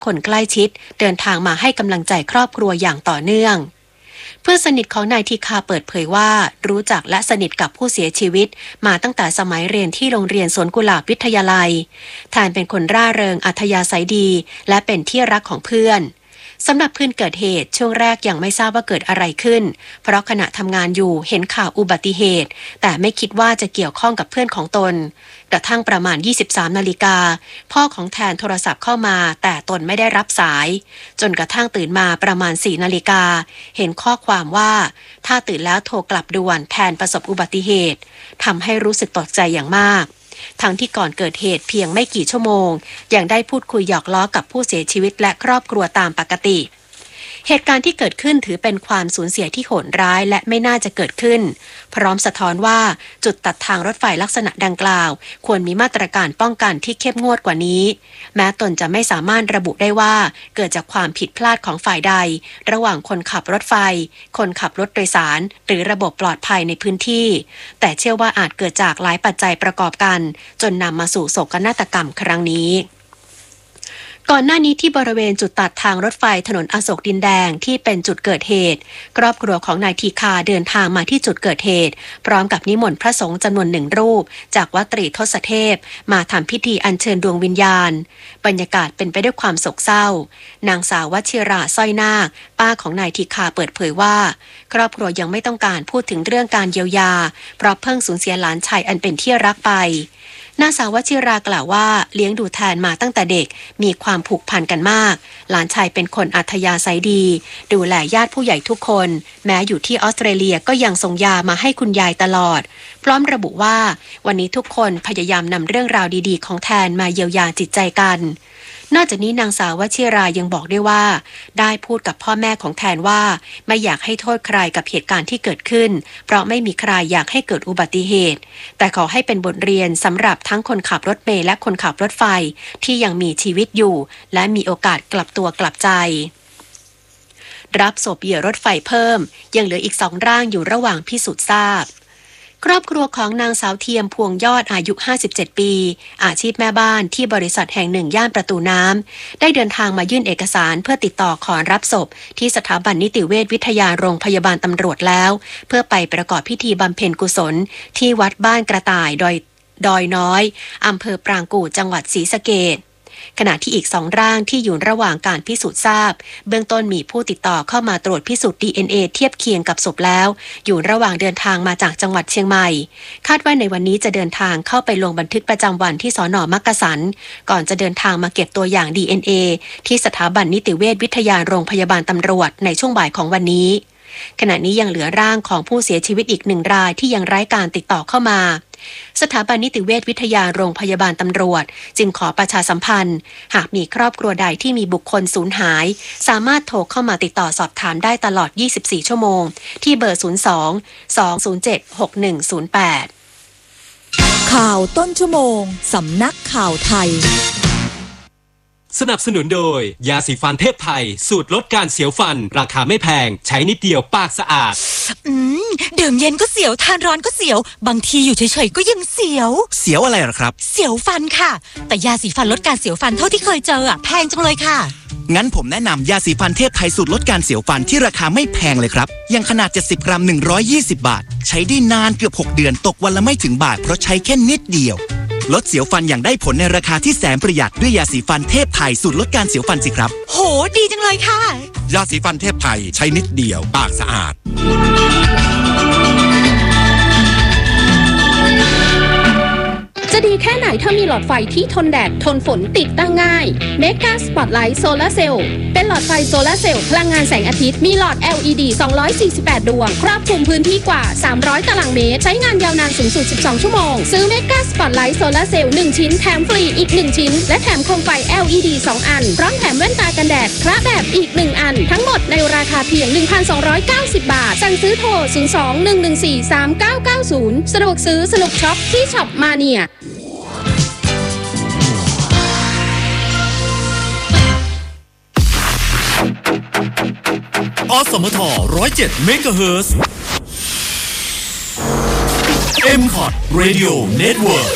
คนใกล้ชิดเดินทางมาให้กำลังใจครอบครัวอย่างต่อเนื่องเพื่อนสนิทของนายทีคาเปิดเผยว่ารู้จักและสนิทกับผู้เสียชีวิตมาตั้งแต่สมัยเรียนที่โรงเรียนสวนกุหลาบวิทยาลัยแทนเป็นคนร่าเริงอัธยาศัยดีและเป็นที่รักของเพื่อนสำหรับคืนเกิดเหตุช่วงแรกยังไม่ทราบว่าเกิดอะไรขึ้นเพราะขณะทำงานอยู่เห็นข่าวอุบัติเหตุแต่ไม่คิดว่าจะเกี่ยวข้องกับเพื่อนของตนกระทั่งประมาณ 23 นาฬิกาพ่อของแทนโทรศัพท์เข้ามาแต่ตนไม่ได้รับสายจนกระทั่งตื่นมาประมาณ 4 นาฬิกาเห็นข้อความว่าถ้าตื่นแล้วโทรกลับด่วนแทนประสบอุบัติเหตุทำให้รู้สึกตกใจอย่างมากทั้งที่ก่อนเกิดเหตุเพียงไม่กี่ชั่วโมงยังได้พูดคุยหยอกล้อกับผู้เสียชีวิตและครอบครัวตามปกติเหตุการณ์ที่เกิดขึ้นถือเป็นความสูญเสียที่โหดร้ายและไม่น่าจะเกิดขึ้นพร้อมสะท้อนว่าจุดตัดทางรถไฟลักษณะดังกล่าวควรมีมาตรการป้องกันที่เข้มงวดกว่านี้แม้ตนจะไม่สามารถระบุได้ว่าเกิดจากความผิดพลาดของฝ่ายใดระหว่างคนขับรถไฟคนขับรถโดยสารหรือระบบปลอดภัยในพื้นที่แต่เชื่อว่าอาจเกิดจากหลายปัจจัยประกอบกันจนนำมาสู่โศกนาฏกรรมครั้งนี้ก่อนหน้านี้ที่บริเวณจุดตัดทางรถไฟถนนอโศกดินแดงที่เป็นจุดเกิดเหตุครอบครัวของนายทีคาเดินทางมาที่จุดเกิดเหตุพร้อมกับนิมนต์พระสงฆ์จำนวน1 รูปจากวัดตรีทศเทพมาทำพิธีอัญเชิญดวงวิญญาณบรรยากาศเป็นไปด้วยความโศกเศร้านางสาววชิราสร้อยนาคป้าของนายทีคาเปิดเผยว่าครอบครัวยังไม่ต้องการพูดถึงเรื่องการเยียวยาเพราะเพิ่งสูญเสียหลานชายอันเป็นที่รักไปนางสาววชิรากล่าวว่าเลี้ยงดูแทนมาตั้งแต่เด็กมีความผูกพันกันมากหลานชายเป็นคนอัธยาศัยดีดูแลญาติผู้ใหญ่ทุกคนแม้อยู่ที่ออสเตรเลียก็ยังส่งยามาให้คุณยายตลอดพร้อมระบุว่าวันนี้ทุกคนพยายามนำเรื่องราวดีๆของแทนมาเยียวยาจิตใจกันนอกจากนี้นางสาววชิรายังบอกด้วยว่าได้พูดกับพ่อแม่ของแทนว่าไม่อยากให้โทษใครกับเหตุการณ์ที่เกิดขึ้นเพราะไม่มีใครอยากให้เกิดอุบัติเหตุแต่ขอให้เป็นบทเรียนสำหรับทั้งคนขับรถเมล์และคนขับรถไฟที่ยังมีชีวิตอยู่และมีโอกาสกลับตัวกลับใจรับศพเหยื่อรถไฟเพิ่มยังเหลืออีก2 ร่างอยู่ระหว่างพิสูจน์ทราบครอบครัวของนางสาวเทียมพวงยอดอายุ57 ปีอาชีพแม่บ้านที่บริษัทแห่งหนึ่งย่านประตูน้ำได้เดินทางมายื่นเอกสารเพื่อติดต่อขอรับศพที่สถาบันนิติเวชวิทยาโรงพยาบาลตำรวจแล้วเพื่อไปประกอบพิธีบำเพ็ญกุศลที่วัดบ้านกระต่ายดอยน้อยอำเภอปรางกู่จังหวัดศรีสะเกษขณะที่อีก2 ร่างที่อยู่ระหว่างการพิสูจน์ทราบเบื้องต้นมีผู้ติดต่อเข้ามาตรวจพิสูจน์ DNA เทียบเคียงกับศพแล้วอยู่ระหว่างเดินทางมาจากจังหวัดเชียงใหม่คาดว่าในวันนี้จะเดินทางเข้าไปลงบันทึกประจำวันที่สน.มักกะสันก่อนจะเดินทางมาเก็บตัวอย่าง DNA ที่สถาบันนิติเวชวิทยาโรงพยาบาลตำรวจในช่วงบ่ายของวันนี้ขณะนี้ยังเหลือร่างของผู้เสียชีวิตอีก1 รายที่ยังไร้การติดต่อเข้ามาสถาบันนิติเวชวิทยาโรงพยาบาลตำรวจจึงขอประชาสัมพันธ์หากมีครอบครัวใดที่มีบุคคลสูญหายสามารถโทรเข้ามาติดต่อสอบถามได้ตลอด24 ชั่วโมงที่เบอร์ 02-207-6108 ข่าวต้นชั่วโมงสำนักข่าวไทยสนับสนุนโดยยาสีฟันเทพไทยสูตรลดการเสียวฟันราคาไม่แพงใช้นิดเดียวปากสะอาดดื่มเย็นก็เสียวทานร้อนก็เสียวบางทีอยู่เฉยๆก็ยังเสียวเสียวอะไรหรอครับเสียวฟันค่ะแต่ยาสีฟันลดการเสียวฟันเท่าที่เคยเจอแพงจังเลยค่ะงั้นผมแนะนำยาสีฟันเทพไทยสูตรลดการเสียวฟันที่ราคาไม่แพงเลยครับอย่างขนาด70 กรัม120 บาทใช้ได้นานเกือบ6 เดือนตกวันละไม่ถึงบาทเพราะใช้แค่นิดเดียวลดเสียวฟันอย่างได้ผลในราคาที่แสนประหยัดด้วยยาสีฟันเทพไทยสูตรลดการเสียวฟันสิครับโหดีจังเลยค่ะยาสีฟันเทพไทยใช้นิดเดียวปากสะอาดจะดีแค่ไหนถ้ามีหลอดไฟที่ทนแดดทนฝนติดตั้งง่าย Mega Spotlight Solar Cell เป็นหลอดไฟโซลาร์เซลล์พลังงานแสงอาทิตย์มีหลอด LED 248 ดวงครอบคลุมพื้นที่กว่า300 ตารางเมตรใช้งานยาวนานสูงสุด12 ชั่วโมงซื้อ Mega Spotlight Solar Cell 1 ชิ้นแถมฟรีอีก1 ชิ้นและแถมโคมไฟ LED 2 อันพร้อมแถมแว่นตากันแดดพระแบบอีก1 อันทั้งหมดในราคาเพียง 1,290 บาทสั่งซื้อโทร 02-114-3990 สะดวกซื้อสนุกช็อปที่ช็อปมาเนียอสมท107 เมกะเฮิรตซ์ M-Cot Radio Network